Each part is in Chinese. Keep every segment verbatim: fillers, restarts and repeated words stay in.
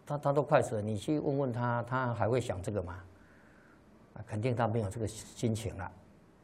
他他都快死了，你去问问他，他还会想这个吗？啊，肯定他没有这个心情了。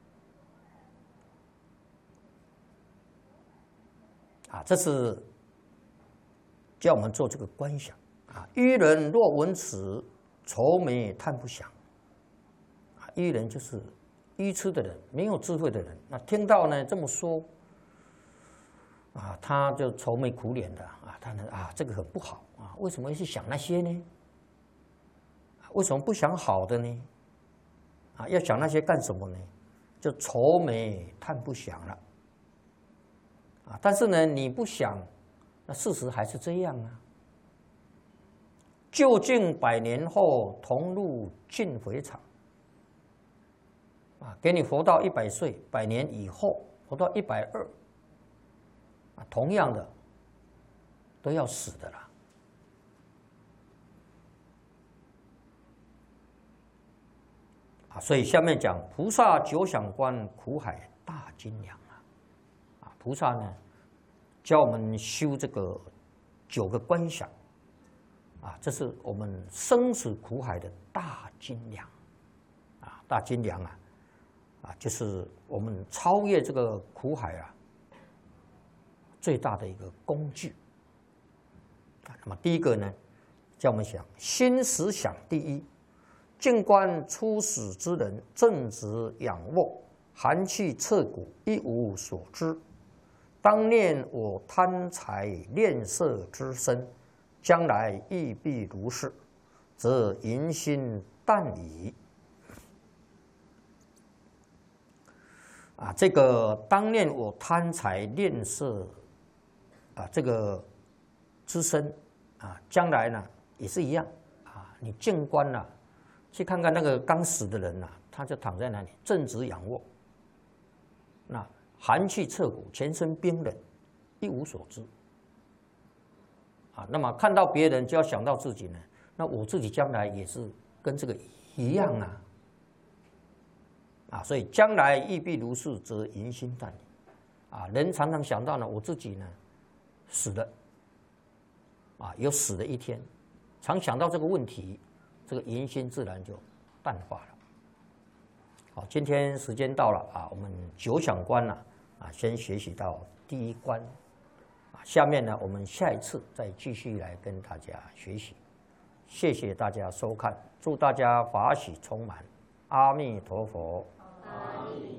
啊，这是叫我们做这个观想啊。愚人若闻此，愁眉叹不详。啊，愚人就是愚痴的人，没有智慧的人。那听到呢这么说，啊，他就愁眉苦脸的啊，他呢啊，这个很不好啊，为什么要去想那些呢？为什么不想好的呢？啊，要想那些干什么呢？就愁眉叹不详了。啊，但是呢，你不想，那事实还是这样啊。究竟百年后同入尽回场。啊，给你活到一百岁，百年以后活到一百二，啊，同样的都要死的啦。啊，所以下面讲菩萨九想观，苦海大金梁啊。啊，菩萨呢，教我们修这个九个观想。啊，这是我们生死苦海的大金梁。啊，大金梁啊。啊，就是我们超越这个苦海啊，最大的一个工具。啊，那么第一个呢，叫我们想心实想第一，静观初始之人，正直仰卧，寒气彻骨，一无所知。当念我贪财恋色之身，将来亦必如是，则淫心淡矣。啊，这个当念我贪财恋色，啊，这个之身，啊，将来呢也是一样，啊，你静观呐，去看看那个刚死的人呐，他就躺在那里，正直仰卧，那寒气彻骨，全身冰冷，一无所知。啊，那么看到别人就要想到自己呢，那我自己将来也是跟这个一样啊。啊，所以将来亦必如是，则淫心淡矣。啊，人常常想到呢，我自己呢死了，啊，有死的一天，常想到这个问题，这个淫心自然就淡化了。好，今天时间到了啊，我们九想观呢，啊，先学习到第一关，啊，下面呢，我们下一次再继续来跟大家学习。谢谢大家收看，祝大家法喜充满，阿弥陀佛。阿弥